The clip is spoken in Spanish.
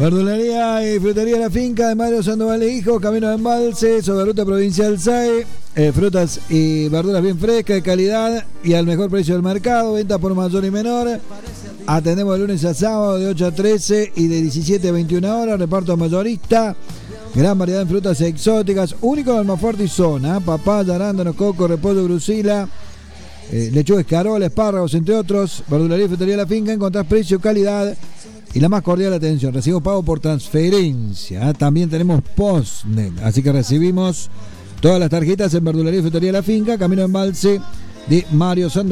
Verdulería y frutería La Finca de Mario Sandoval e Hijo, camino de Embalse, sobre ruta provincial SAE. Frutas y verduras bien frescas, de calidad y al mejor precio del mercado. Venta por mayor y menor. Atendemos de lunes a sábado de 8 a 13 y de 17 a 21 horas. Reparto mayorista. Gran variedad de frutas exóticas. Único en Almafuerte y zona. Papaya, arándano, coco, repollo, brusila, lechuga, escarola, espárragos, entre otros. Verdulería y frutería La Finca. Encontrás precio, calidad y la más cordial atención. Recibo pago por transferencia. También tenemos Postnet. Así que recibimos todas las tarjetas en Verdulería y frutería La Finca. Camino de Embalse de Mario Sandoval.